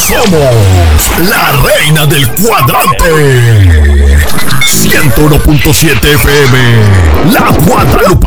Somos la reina del cuadrante. 101.7 FM, La Guadalupe.